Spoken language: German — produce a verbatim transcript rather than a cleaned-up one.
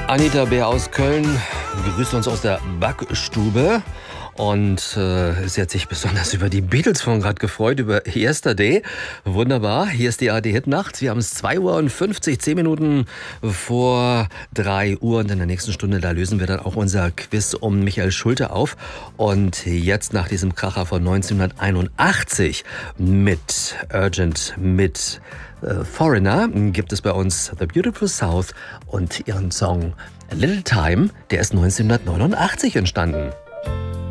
Anita Bär aus Köln begrüßt uns aus der Backstube und äh, sie hat sich besonders über die Beatles von gerade gefreut, über Yesterday. Wunderbar, hier ist die A R D-Hitnacht. Wir haben es zwei Uhr und fünfzig, zehn Minuten vor drei Uhr und in der nächsten Stunde, da lösen wir dann auch unser Quiz um Michael Schulte auf. Und jetzt nach diesem Kracher von neunzehnhunderteinundachtzig mit Urgent, mit äh, Foreigner, gibt es bei uns The Beautiful South und ihren Song A Little Time, der ist neunzehnhundertneunundachtzig entstanden.